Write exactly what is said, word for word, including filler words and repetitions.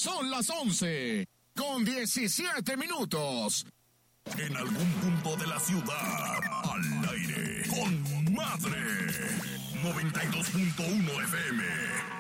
Son las once, con diecisiete minutos. En algún punto de la ciudad, al aire, con Madre. noventa y dos punto uno F M.